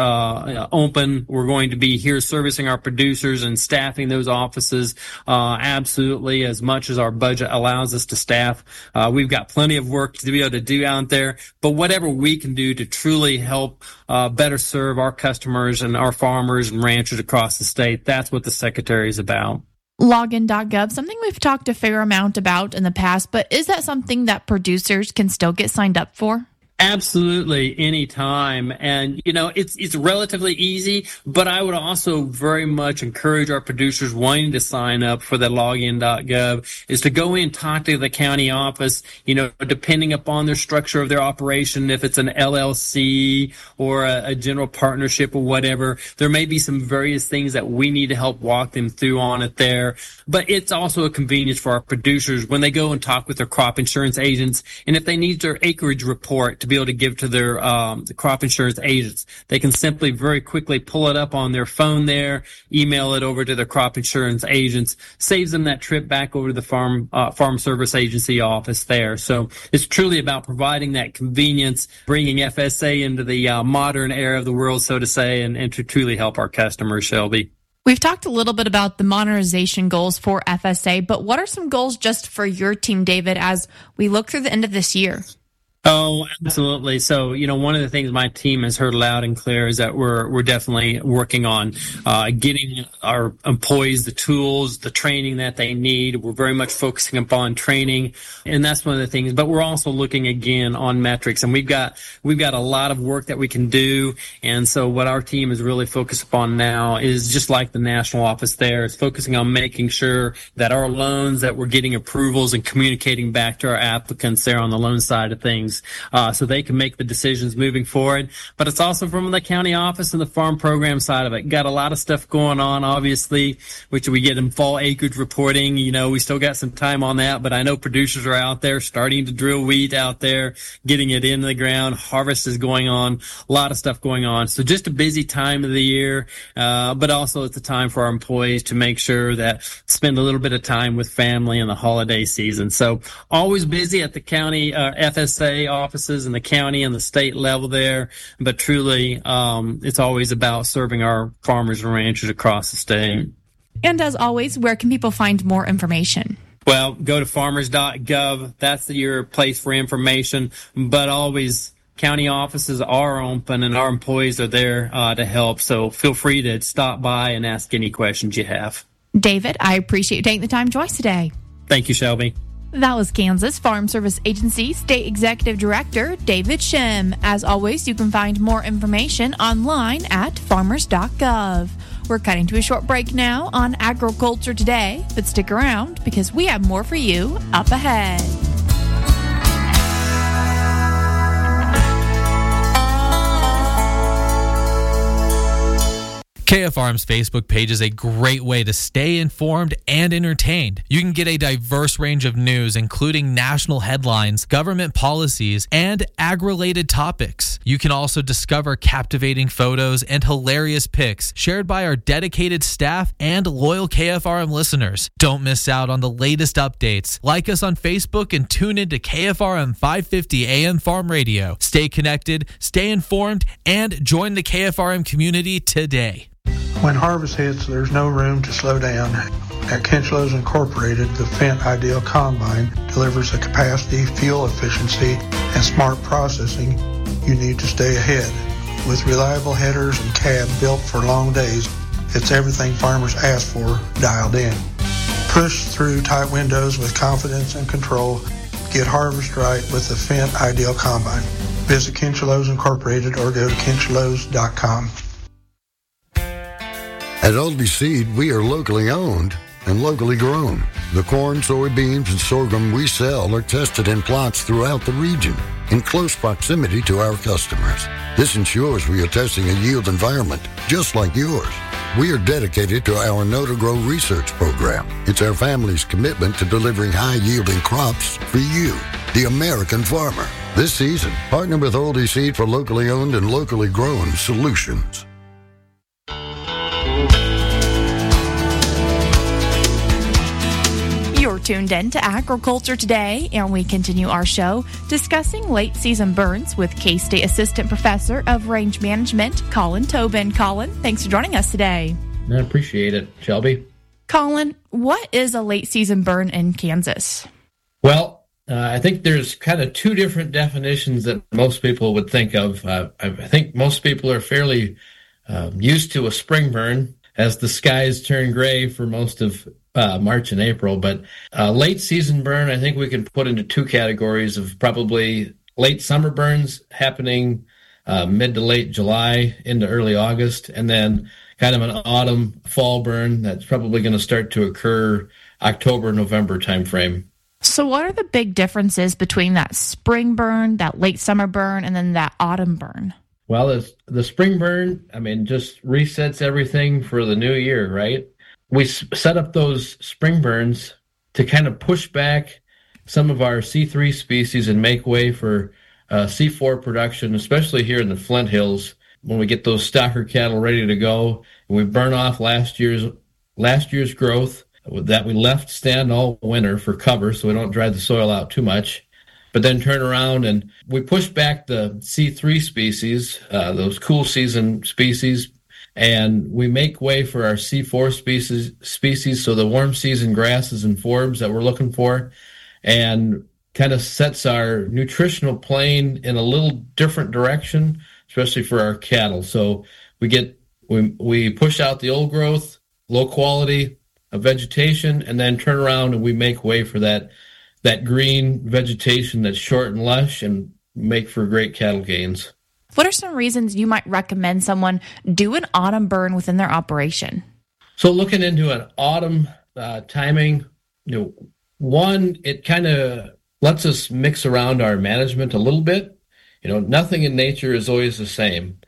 O: open. We're going to be here servicing our producers and staffing those offices absolutely as much as our budget allows us to staff. We've got plenty of work to be able to do out there, but whatever we can do to truly help better serve our customers and our farmers and ranchers across the state, that's what the secretary is about.
K: Login.gov, something we've talked a fair amount about in the past, but is that something that producers can still get signed up for?
O: Absolutely, anytime. And, it's relatively easy, but I would also very much encourage our producers wanting to sign up for the login.gov is to go in, talk to the county office, depending upon their structure of their operation, if it's an LLC or a general partnership or whatever, there may be some various things that we need to help walk them through on it there. But it's also a convenience for our producers when they go and talk with their crop insurance agents, and if they need their acreage report to be able to give to their crop insurance agents, they can simply very quickly pull it up on their phone there, email it over to their crop insurance agents, saves them that trip back over to the farm service agency office there. So it's truly about providing that convenience, bringing FSA into the modern era of the world, so to say, and to truly help our customers, Shelby.
K: We've talked a little bit about the modernization goals for FSA, but what are some goals just for your team, David, as we look through the end of this year?
O: Oh, absolutely. So, one of the things my team has heard loud and clear is that we're definitely working on getting our employees the tools, the training that they need. We're very much focusing upon training, and that's one of the things. But we're also looking again on metrics, and we've got a lot of work that we can do. And so, what our team is really focused upon now is just like the national office there, is focusing on making sure that our loans, that we're getting approvals and communicating back to our applicants there on the loan side of things. things, so they can make the decisions moving forward. But it's also from the county office and the farm program side of it. Got a lot of stuff going on, obviously, which we get in fall acreage reporting. We still got some time on that, but I know producers are out there starting to drill wheat out there, getting it into the ground. Harvest is going on, a lot of stuff going on. So just a busy time of the year, but also it's a time for our employees to make sure that spend a little bit of time with family in the holiday season. So always busy at the county FSA offices in the county and the state level there, but truly it's always about serving our farmers and ranchers across the state.
K: And as always, where can people find more information?
O: Well, go to farmers.gov. That's your place for information, but always county offices are open and our employees are there to help. So feel free to stop by and ask any questions you have.
K: David, I appreciate you taking the time to join us today.
O: Thank you, Shelby.
K: That was Kansas Farm Service Agency State Executive Director David Shem. As always, you can find more information online at farmers.gov. We're cutting to a short break now on Agriculture Today, but stick around because we have more for you up ahead.
M: KFRM's Facebook page is a great way to stay informed and entertained. You can get a diverse range of news, including national headlines, government policies, and ag-related topics. You can also discover captivating photos and hilarious pics shared by our dedicated staff and loyal KFRM listeners. Don't miss out on the latest updates. Like us on Facebook and tune into KFRM 550 AM Farm Radio. Stay connected, stay informed, and join the KFRM community today.
A: When harvest hits, there's no room to slow down. At Kinchlows Incorporated, the Fendt Ideal Combine delivers the capacity, fuel efficiency, and smart processing you need to stay ahead. With reliable headers and cab built for long days, it's everything farmers ask for dialed in. Push through tight windows with confidence and control. Get harvest right with the Fendt Ideal Combine. Visit Kinchlows Incorporated or go to kinchlows.com.
Q: At Aldi Seed, we are locally owned and locally grown. The corn, soybeans, and sorghum we sell are tested in plots throughout the region in close proximity to our customers. This ensures we are testing a yield environment just like yours. We are dedicated to our Know to Grow research program. It's our family's commitment to delivering high-yielding crops for you, the American farmer. This season, partner with Aldi Seed for locally owned and locally grown solutions.
K: You're tuned in to Agriculture Today, and we continue our show discussing late season burns with K-State Assistant Professor of Range Management, Colin Tobin. Colin, thanks for joining us today.
R: I appreciate it, Shelby.
K: Colin, what is a late season burn in Kansas?
R: Well, I think there's kind of two different definitions that most people would think of. I think most people are fairly used to a spring burn as the skies turn gray for most of March and April. But late season burn, I think we can put into two categories of probably late summer burns happening mid to late July into early August, and then kind of an autumn fall burn that's probably going to start to occur October, November timeframe.
K: So what are the big differences between that spring burn, that late summer burn, and then that autumn burn?
R: Well, the spring burn, just resets everything for the new year, right? We set up those spring burns to kind of push back some of our C3 species and make way for C4 production, especially here in the Flint Hills, when we get those stocker cattle ready to go. And we burn off last year's growth that we left stand all winter for cover so we don't dry the soil out too much. But then turn around and we push back the C3 species, those cool season species, and we make way for our C4 species, so the warm season grasses and forbs that we're looking for, and kind of sets our nutritional plane in a little different direction, especially for our cattle. So we push out the old growth, low quality of vegetation, and then turn around and we make way for that green vegetation that's short and lush and make for great cattle gains.
K: What are some reasons you might recommend someone do an autumn burn within their operation?
R: So looking into an autumn timing, one, it kind of lets us mix around our management a little bit. Nothing in nature is always the same.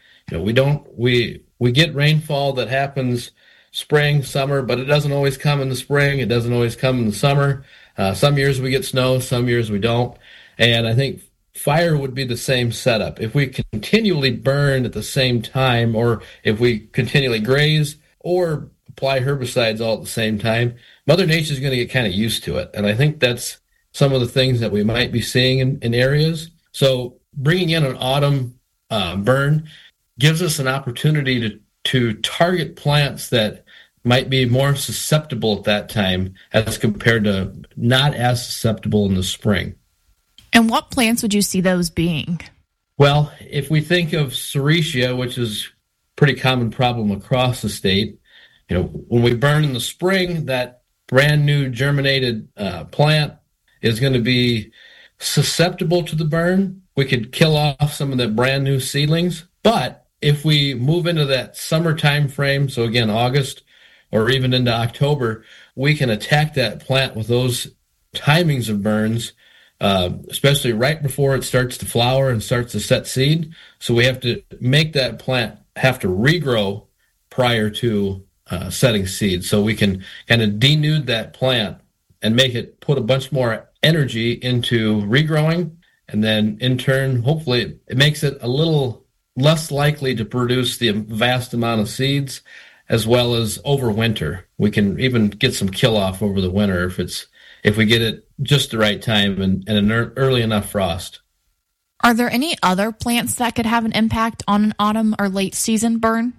R: We get rainfall that happens spring, summer, but it doesn't always come in the spring. It doesn't always come in the summer. Some years we get snow, some years we don't. And I think fire would be the same setup. If we continually burn at the same time, or if we continually graze or apply herbicides all at the same time, Mother Nature is going to get kind of used to it. And I think that's some of the things that we might be seeing in areas. So bringing in an autumn burn gives us an opportunity to target plants that might be more susceptible at that time as compared to not as susceptible in the spring.
K: And what plants would you see those being?
R: Well, if we think of Serratia, which is a pretty common problem across the state, when we burn in the spring, that brand new germinated plant is going to be susceptible to the burn. We could kill off some of the brand new seedlings, but if we move into that summer time frame, so again, August or even into October, we can attack that plant with those timings of burns, especially right before it starts to flower and starts to set seed. So we have to make that plant have to regrow prior to setting seed. So we can kind of denude that plant and make it put a bunch more energy into regrowing. And then in turn, hopefully it makes it a little less likely to produce the vast amount of seeds, as well as over winter. We can even get some kill off over the winter if we get it just the right time and an early enough frost.
K: Are there any other plants that could have an impact on an autumn or late season burn?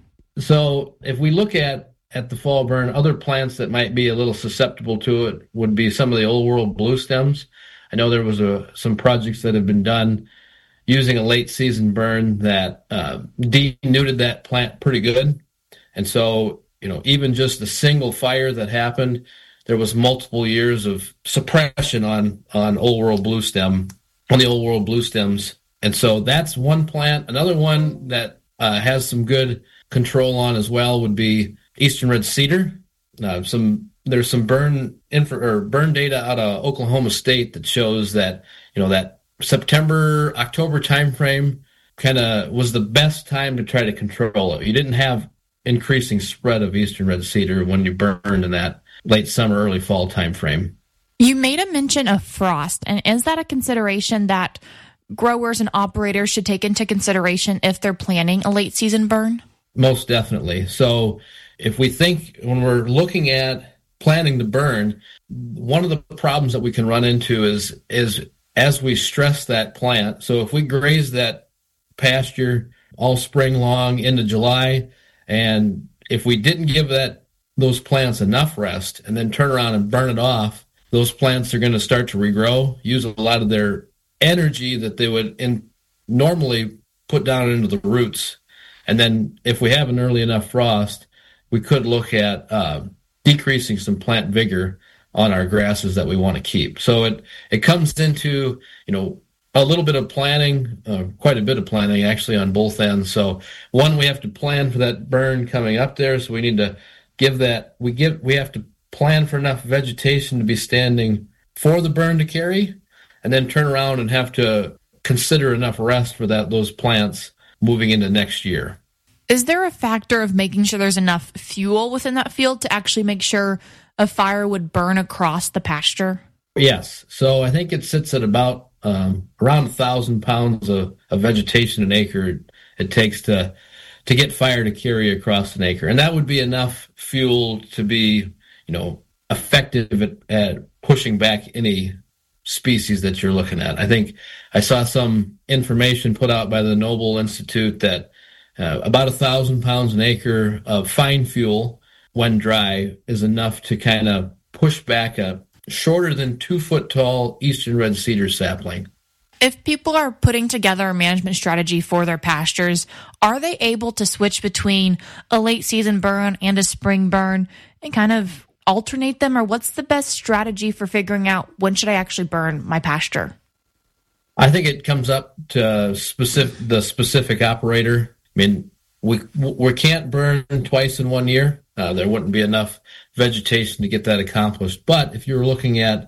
R: So if we look at the fall burn, other plants that might be a little susceptible to it would be some of the old world blue stems. I know there was some projects that have been done using a late season burn that denuded that plant pretty good. And so, even just the single fire that happened, there was multiple years of suppression on old world blue stem, on the old world blue stems. And so that's one plant. Another one that has some good control on as well would be eastern red cedar. There's some burn data out of Oklahoma State that shows that, that September, October timeframe kind of was the best time to try to control it. You didn't have increasing spread of eastern red cedar when you burned in that late summer, early fall timeframe.
K: You made a mention of frost, and is that a consideration that growers and operators should take into consideration if they're planning a late season burn?
R: Most definitely. So if we think when we're looking at planning to burn, one of the problems that we can run into is as we stress that plant. So if we graze that pasture all spring long into July, and if we didn't give those plants enough rest and then turn around and burn it off, those plants are going to start to regrow, use a lot of their energy that they would normally put down into the roots. And then if we have an early enough frost, we could look at decreasing some plant vigor on our grasses that we want to keep. So it comes into, a little bit of planning, quite a bit of planning actually on both ends. So one, we have to plan for that burn coming up there. So we need to we have to plan for enough vegetation to be standing for the burn to carry, and then turn around and have to consider enough rest for those plants moving into next year.
K: Is there a factor of making sure there's enough fuel within that field to actually make sure a fire would burn across the pasture?
R: Yes. So I think it sits at about around 1,000 pounds of vegetation an acre it takes to get fire to carry across an acre. And that would be enough fuel to be, effective at pushing back any species that you're looking at. I think I saw some information put out by the Noble Institute that about 1,000 pounds an acre of fine fuel when dry is enough to kind of push back a shorter than 2 foot tall eastern red cedar sapling.
K: If people are putting together a management strategy for their pastures, are they able to switch between a late season burn and a spring burn and kind of alternate them? Or what's the best strategy for figuring out when should I actually burn my pasture?
R: I think it comes up to the specific operator. I mean, we can't burn twice in 1 year. There wouldn't be enough vegetation to get that accomplished. But if you're looking at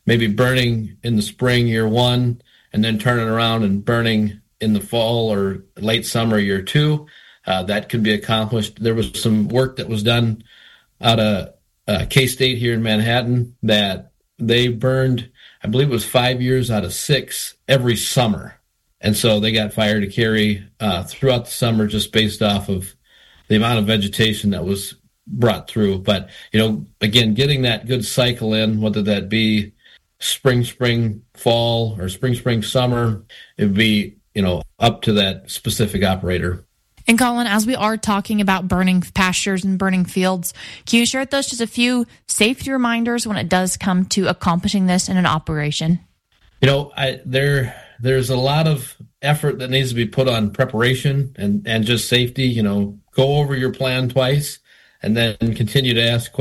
R: maybe burning in the spring year one, and then turning around and burning in the fall or late summer year two. That could be accomplished. There was some work that was done out of K-State here in Manhattan that they burned, I believe it was 5 years out of 6 every summer. And so they got fire to carry throughout the summer just based off of the amount of vegetation that was brought through. But, again, getting that good cycle in, whether that be spring, fall, or spring, summer, it would be, up to that specific operator.
K: And Colin, as we are talking about burning pastures and burning fields, can you share with us just a few safety reminders when it does come to accomplishing this in an operation?
R: There's a lot of effort that needs to be put on preparation and just safety. Go over your plan twice and then continue to ask questions